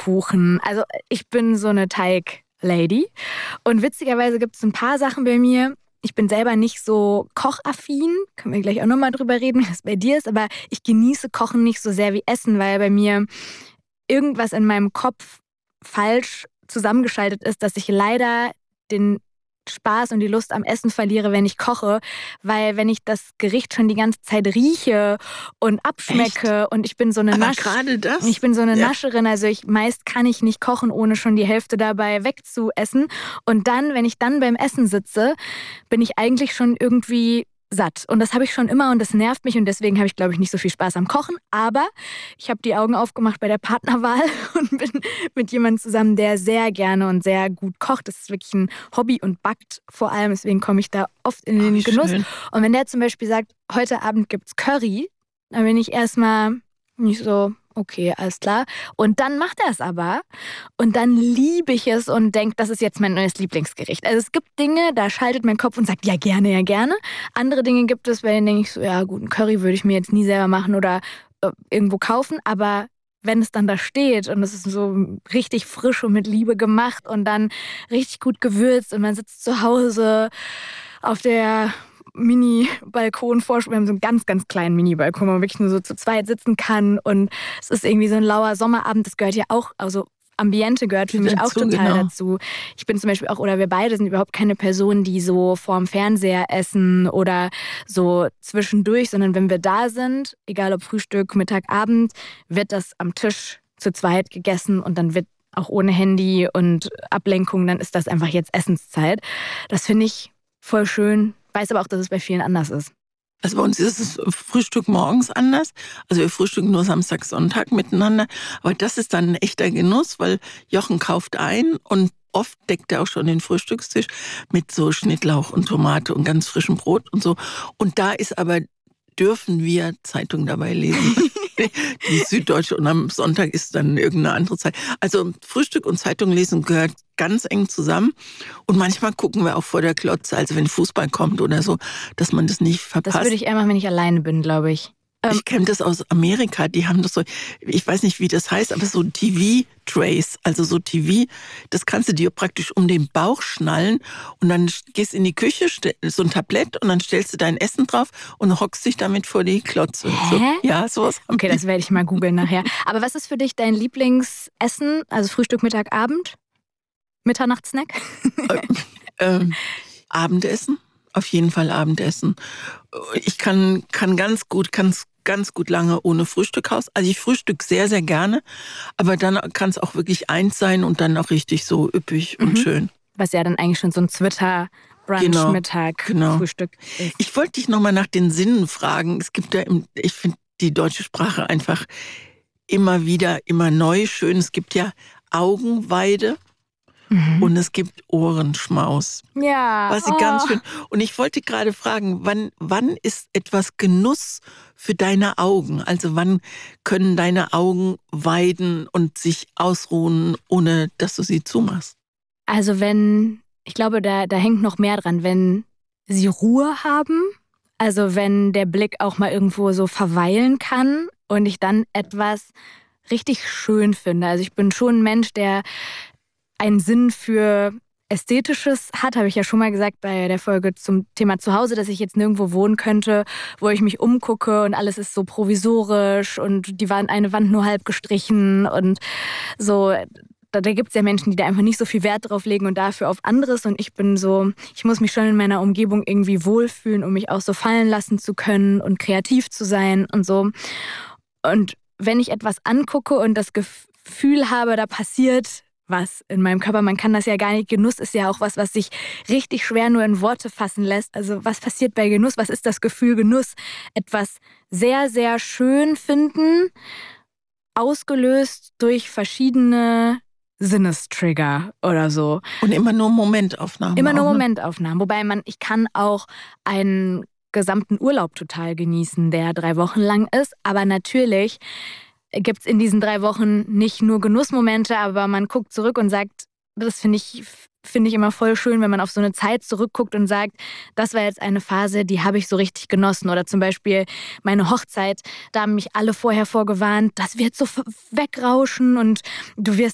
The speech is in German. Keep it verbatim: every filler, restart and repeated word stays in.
Kuchen. Also ich bin so eine Teig-Lady. Und witzigerweise gibt es ein paar Sachen bei mir. Ich bin selber nicht so kochaffin. Können wir gleich auch nochmal drüber reden, wie das bei dir ist. Aber ich genieße Kochen nicht so sehr wie Essen, weil bei mir irgendwas in meinem Kopf falsch zusammengeschaltet ist, dass ich leider den Spaß und die Lust am Essen verliere, wenn ich koche, weil wenn ich das Gericht schon die ganze Zeit rieche und abschmecke. Echt? Und ich bin so eine Aber Nasch gerade das? Ich bin so eine ja. Nascherin, also ich meist kann ich nicht kochen, ohne schon die Hälfte dabei wegzuessen. Und dann, wenn ich dann beim Essen sitze, bin ich eigentlich schon irgendwie satt. Und das habe ich schon immer und das nervt mich und deswegen habe ich, glaube ich, nicht so viel Spaß am Kochen. Aber ich habe die Augen aufgemacht bei der Partnerwahl und bin mit jemandem zusammen, der sehr gerne und sehr gut kocht. Das ist wirklich ein Hobby und backt vor allem. Deswegen komme ich da oft in den oh, Genuss. Schön. Und wenn der zum Beispiel sagt, heute Abend gibt's Curry, dann bin ich erstmal nicht so, okay, alles klar. Und dann macht er es aber und dann liebe ich es und denke, das ist jetzt mein neues Lieblingsgericht. Also es gibt Dinge, da schaltet mein Kopf und sagt, ja gerne, ja gerne. Andere Dinge gibt es, bei denen denke ich so, ja gut, einen Curry würde ich mir jetzt nie selber machen oder äh, irgendwo kaufen, aber wenn es dann da steht und es ist so richtig frisch und mit Liebe gemacht und dann richtig gut gewürzt und man sitzt zu Hause auf der Mini-Balkon vor. Wir haben so einen ganz, ganz kleinen Mini-Balkon, wo man wirklich nur so zu zweit sitzen kann. Und es ist irgendwie so ein lauer Sommerabend. Das gehört ja auch, also Ambiente gehört für mich auch dazu, total genau. dazu. Ich bin zum Beispiel auch, oder wir beide sind überhaupt keine Personen, die so vorm Fernseher essen oder so zwischendurch, sondern wenn wir da sind, egal ob Frühstück, Mittag, Abend, wird das am Tisch zu zweit gegessen und dann wird auch ohne Handy und Ablenkung, dann ist das einfach jetzt Essenszeit. Das finde ich voll schön. Weiß aber auch, dass es bei vielen anders ist. Also bei uns ist das Frühstück morgens anders. Also wir frühstücken nur Samstag, Sonntag miteinander. Aber das ist dann ein echter Genuss, weil Jochen kauft ein und oft deckt er auch schon den Frühstückstisch mit so Schnittlauch und Tomate und ganz frischem Brot und so. Und da ist aber, dürfen wir Zeitung dabei lesen. Die Süddeutsche und am Sonntag ist dann irgendeine andere Zeit. Also Frühstück und Zeitung lesen gehört ganz eng zusammen. Und manchmal gucken wir auch vor der Klotze, also wenn Fußball kommt oder so, dass man das nicht verpasst. Das würde ich eher machen, wenn ich alleine bin, glaube ich. Ich kenne das aus Amerika, die haben das so, ich weiß nicht, wie das heißt, aber so T V-Trays, also so T V, das kannst du dir praktisch um den Bauch schnallen und dann gehst in die Küche, so ein Tablett und dann stellst du dein Essen drauf und hockst dich damit vor die Klotze. Hä? So, ja, sowas. Okay, das werde ich mal googeln nachher. Aber was ist für dich dein Lieblingsessen, also Frühstück, Mittag, Abend? Mitternachtssnack? äh, äh, Abendessen? Auf jeden Fall Abendessen. Ich kann, kann ganz gut, kann ganz gut lange ohne Frühstück aus. Also ich frühstück sehr, sehr gerne, aber dann kann es auch wirklich eins sein und dann auch richtig so üppig und Mhm. schön. Was ja dann eigentlich schon so ein Twitter-Brunch, Genau, Mittag, genau. Frühstück ist. Ich wollte dich nochmal nach den Sinnen fragen. Es gibt ja, im, ich finde die deutsche Sprache einfach immer wieder, immer neu schön. Es gibt ja Augenweide. Mhm. Und es gibt Ohrenschmaus. Ja. Was ich oh. ganz schön. Und ich wollte gerade fragen, wann, wann ist etwas Genuss für deine Augen? Also wann können deine Augen weiden und sich ausruhen, ohne dass du sie zumachst? Also wenn, ich glaube, da, da hängt noch mehr dran, wenn sie Ruhe haben, also wenn der Blick auch mal irgendwo so verweilen kann und ich dann etwas richtig schön finde. Also ich bin schon ein Mensch, der einen Sinn für Ästhetisches hat, habe ich ja schon mal gesagt bei der Folge zum Thema Zuhause, dass ich jetzt nirgendwo wohnen könnte, wo ich mich umgucke und alles ist so provisorisch und die Wand, eine Wand nur halb gestrichen und so. Da, da gibt es ja Menschen, die da einfach nicht so viel Wert drauf legen und dafür auf anderes und ich bin so, ich muss mich schon in meiner Umgebung irgendwie wohlfühlen, um mich auch so fallen lassen zu können und kreativ zu sein und so. Und wenn ich etwas angucke und das Gefühl habe, da passiert was in meinem Körper. Man kann das ja gar nicht. Genuss ist ja auch was, was sich richtig schwer nur in Worte fassen lässt. Also was passiert bei Genuss? Was ist das Gefühl Genuss? Etwas sehr, sehr schön finden, ausgelöst durch verschiedene Sinnestrigger oder so. Und immer nur Momentaufnahmen. Immer nur auch, ne? Momentaufnahmen. Wobei man, ich kann auch einen gesamten Urlaub total genießen, der drei Wochen lang ist. Aber natürlich gibt es in diesen drei Wochen nicht nur Genussmomente, aber man guckt zurück und sagt, das finde ich, finde ich immer voll schön, wenn man auf so eine Zeit zurückguckt und sagt, das war jetzt eine Phase, die habe ich so richtig genossen. Oder zum Beispiel meine Hochzeit, da haben mich alle vorher vorgewarnt, das wird so wegrauschen und du wirst